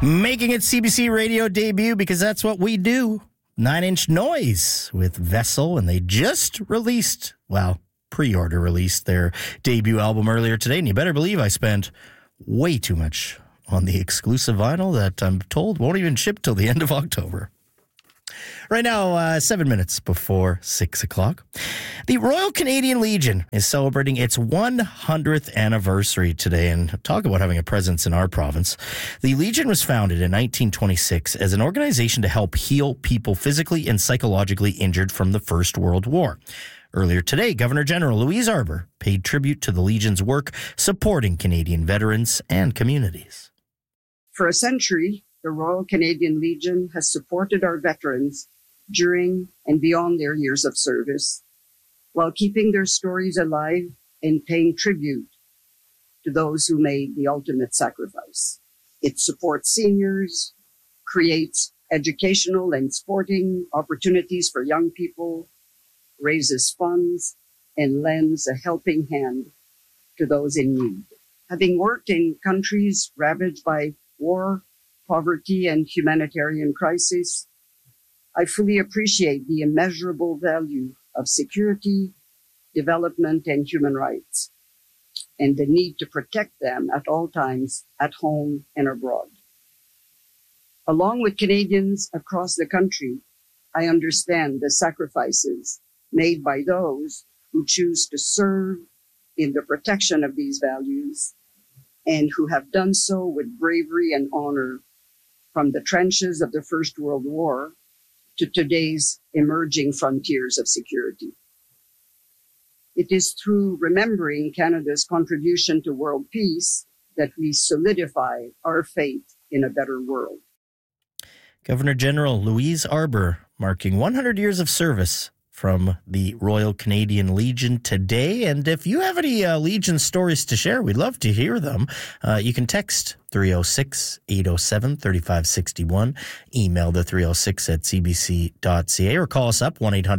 Making its CBC radio debut because that's what we do. 9 Inch Noise with Vessel, and they just released, well, pre-order released their debut album earlier today, and you better believe I spent way too much on the exclusive vinyl that I'm told won't even ship till the end of October. Right now, 7 minutes before 6 o'clock. The Royal Canadian Legion is celebrating its 100th anniversary today, and talk about having a presence in our province. The Legion was founded in 1926 as an organization to help heal people physically and psychologically injured from the First World War. Earlier today, Governor General Louise Arbour paid tribute to the Legion's work supporting Canadian veterans and communities. For a century, the Royal Canadian Legion has supported our veterans during and beyond their years of service, while keeping their stories alive and paying tribute to those who made the ultimate sacrifice. It supports seniors, creates educational and sporting opportunities for young people, raises funds, and lends a helping hand to those in need. Having worked in countries ravaged by war, poverty, and humanitarian crisis, I fully appreciate the immeasurable value of security, development, and human rights, and the need to protect them at all times, at home and abroad. Along with Canadians across the country, I understand the sacrifices made by those who choose to serve in the protection of these values and who have done so with bravery and honor from the trenches of the First World War to today's emerging frontiers of security. It is through remembering Canada's contribution to world peace that we solidify our faith in a better world. Governor General Louise Arbour marking 100 years of service from the Royal Canadian Legion today. And if you have any Legion stories to share, we'd love to hear them. You can text 306-807-3561, email the 306 at cbc.ca, or call us up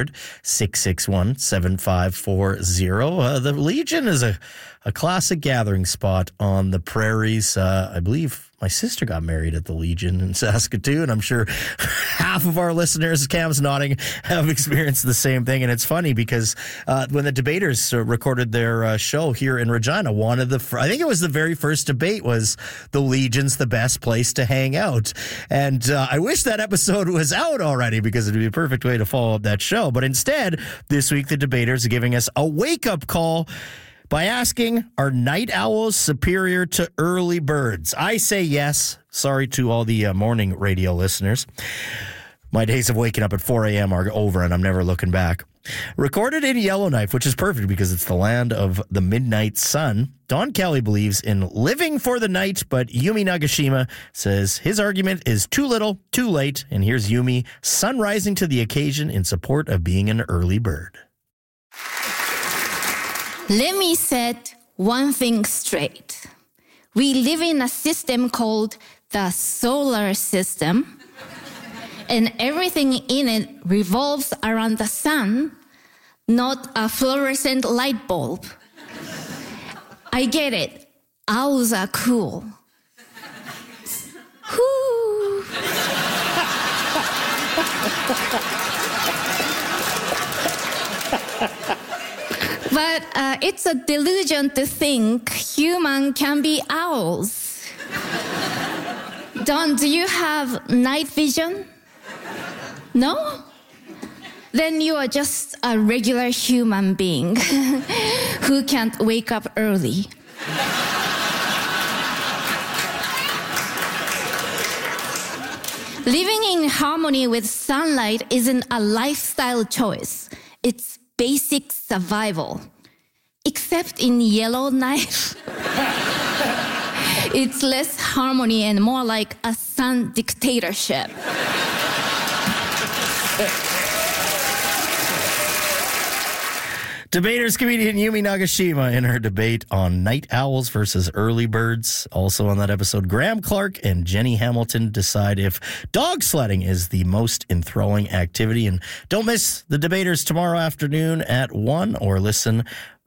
1-800-661-7540. The Legion is a classic gathering spot on the prairies. I believe my sister got married at the Legion in Saskatoon. I'm sure half of our listeners, Cam's nodding, have experienced the same thing. And it's funny because when the debaters recorded their show here in Regina, I think it was the very first debate was the Legion's the best place to hang out. And I wish that episode was out already because it would be a perfect way to follow up that show. But instead, this week, the debaters are giving us a wake-up call by asking, are night owls superior to early birds? I say yes. Sorry to all the morning radio listeners. My days of waking up at 4 a.m. are over, and I'm never looking back. Recorded in Yellowknife, which is perfect because it's the land of the midnight sun, Don Kelly believes in living for the night, but Yumi Nagashima says his argument is too little, too late, and here's Yumi sunrising to the occasion in support of being an early bird. Let me set one thing straight. We live in a system called the solar system, and everything in it revolves around the sun, not a fluorescent light bulb. I get it. Owls are cool. Whoo! But it's a delusion to think human can be owls. Don, do you have night vision? No? Then you are just a regular human being who can't wake up early. Living in harmony with sunlight isn't a lifestyle choice. It's basic survival. Except in Yellowknife. It's less harmony and more like a sun dictatorship. Debaters comedian Yumi Nagashima in her debate on night owls versus early birds. Also on that episode, Graham Clark and Jenny Hamilton decide if dog sledding is the most enthralling activity. And don't miss the debaters tomorrow afternoon at 1, or listen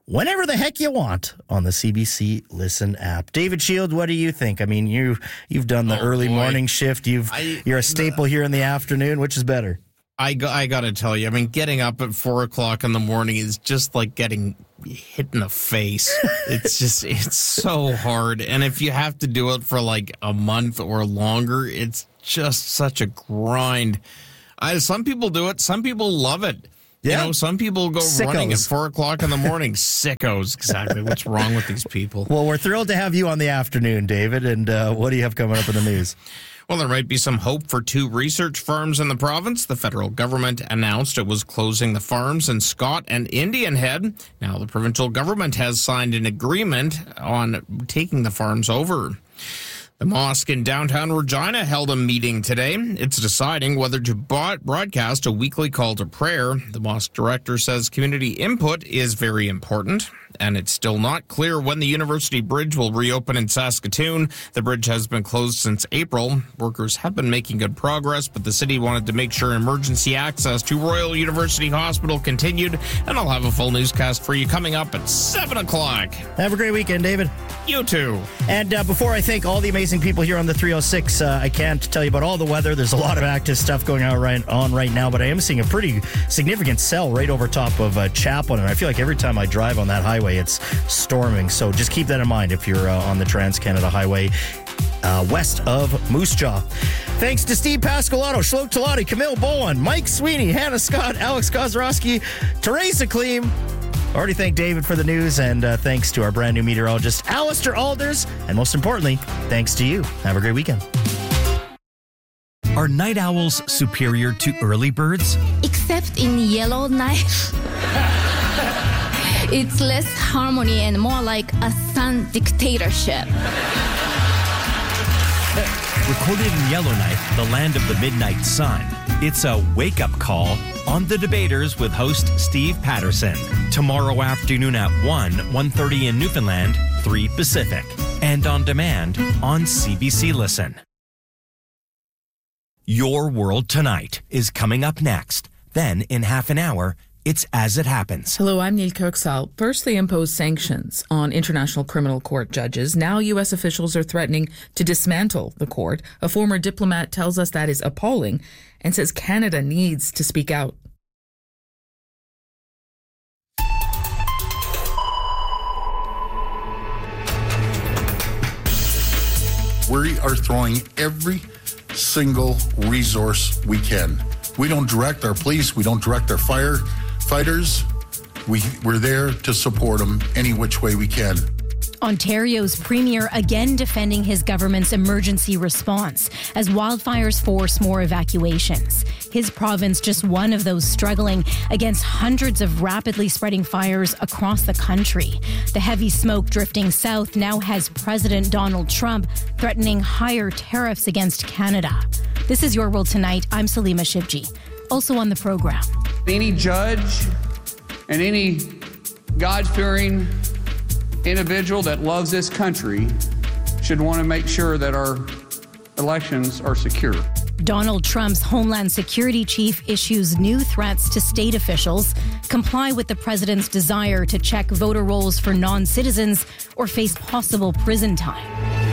whenever the heck you want on the CBC Listen app. David Shield, what do you think? I mean, you've done the early morning shift. You're a staple here in the afternoon. Which is better? I got to tell you, I mean, getting up at 4 o'clock in the morning is just like getting hit in the face. It's so hard. And if you have to do it for like a month or longer, it's just such a grind. Some people do it. Some people love it. Yeah. You know, some people go running at 4 o'clock in the morning. Sickos. Exactly. What's wrong with these people? Well, we're thrilled to have you on the afternoon, David. And what do you have coming up in the news? Well, there might be some hope for 2 research farms in the province. The federal government announced it was closing the farms in Scott and Indian Head. Now, the provincial government has signed an agreement on taking the farms over. The mosque in downtown Regina held a meeting today. It's deciding whether to broadcast a weekly call to prayer. The mosque director says community input is very important, and it's still not clear when the University Bridge will reopen in Saskatoon. The bridge has been closed since April. Workers have been making good progress, but the city wanted to make sure emergency access to Royal University Hospital continued, and I'll have a full newscast for you coming up at 7 o'clock. Have a great weekend, David. You too. And before I thank all the amazing people here on the 306, I can't tell you about all the weather. There's a lot of active stuff going on right now, but I am seeing a pretty significant cell right over top of Chaplin, and I feel like every time I drive on that highway, it's storming. So just keep that in mind if you're on the Trans-Canada Highway west of Moose Jaw. Thanks to Steve Pascolato, Shlok Talati, Camille Bowen, Mike Sweeney, Hannah Scott, Alex Kozrowski, Teresa Kleem. Already thanked David for the news, and thanks to our brand new meteorologist, Alistair Alders. And most importantly, thanks to you. Have a great weekend. Are night owls superior to early birds? Except in Yellowknife. It's less harmony and more like a sun dictatorship. Recorded in Yellowknife, the land of the midnight sun, it's a wake-up call on The Debaters with host Steve Patterson. Tomorrow afternoon at 1:30 in Newfoundland, 3 Pacific. And on demand on CBC Listen. Your World Tonight is coming up next. Then, in half an hour, it's As It Happens. Hello, I'm Neil Kirksall. First, they imposed sanctions on International Criminal Court judges. Now, U.S. officials are threatening to dismantle the court. A former diplomat tells us that is appalling and says Canada needs to speak out. We are throwing every single resource we can. We don't direct our police. We don't direct our firefighters. We're there to support them any which way we can. Ontario's premier again defending his government's emergency response as wildfires force more evacuations. His province just one of those struggling against hundreds of rapidly spreading fires across the country. The heavy smoke drifting south now has President Donald Trump threatening higher tariffs against Canada. This is Your World Tonight. I'm Salima Shivji. Also on the program. Any judge and any God-fearing individual that loves this country should want to make sure that our elections are secure. Donald Trump's Homeland Security chief issues new threats to state officials, comply with the president's desire to check voter rolls for non-citizens, or face possible prison time.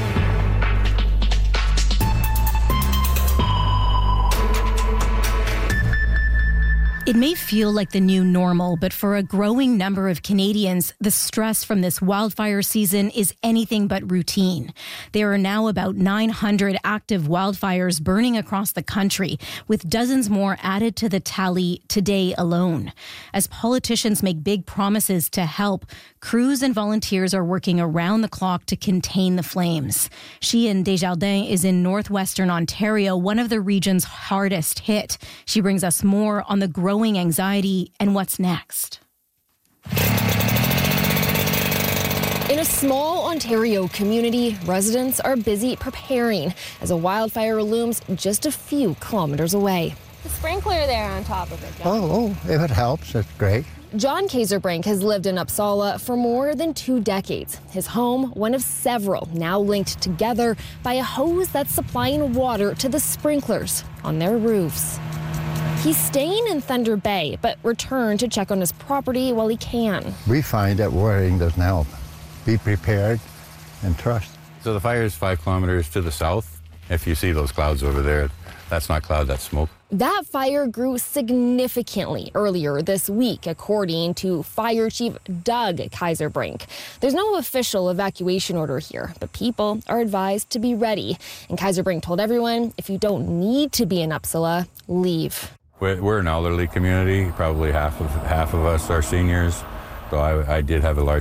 It may feel like the new normal, but for a growing number of Canadians, the stress from this wildfire season is anything but routine. There are now about 900 active wildfires burning across the country, with dozens more added to the tally today alone. As politicians make big promises to help, crews and volunteers are working around the clock to contain the flames. Sheehan Desjardins is in northwestern Ontario, one of the region's hardest hit. She brings us more on the growing anxiety and what's next. In a small Ontario community, residents are busy preparing as a wildfire looms just a few kilometers away. The sprinkler there on top of it, John. Oh, if it helps, it's great. John Kaiserbrink has lived in Uppsala for more than 2 decades. His home, one of several, now linked together by a hose that's supplying water to the sprinklers on their roofs. He's staying in Thunder Bay, but returned to check on his property while he can. We find that worrying doesn't help. Be prepared and trust. So the fire is 5 kilometers to the south. If you see those clouds over there, that's not cloud, that's smoke. That fire grew significantly earlier this week, according to Fire Chief Doug Kaiserbrink. There's no official evacuation order here, but people are advised to be ready. And Kaiserbrink told everyone, if you don't need to be in Uppsala, leave. We're an elderly community. Probably half of us are seniors. So I did have a large